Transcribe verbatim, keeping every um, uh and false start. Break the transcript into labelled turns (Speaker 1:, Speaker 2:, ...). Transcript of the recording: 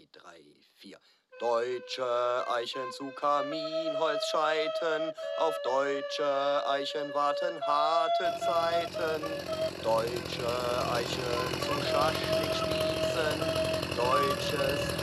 Speaker 1: drei, vier. Deutsche Eichen zu Kaminholz scheiten, auf deutsche Eichen warten harte Zeiten. Deutsche Eichen zu Schaschlik spießen, deutsches